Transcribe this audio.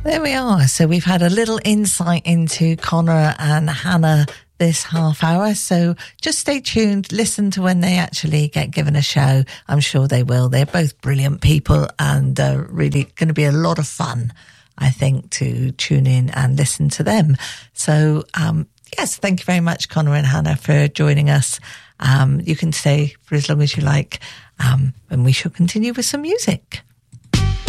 There we are. So we've had a little insight into Connor and Hannah this half hour. So just stay tuned. Listen to when they actually get given a show. I'm sure they will. They're both brilliant people and really going to be a lot of fun, I think, to tune in and listen to them. So, yes, thank you very much, Connor and Hannah, for joining us. You can stay for as long as you like, and we shall continue with some music.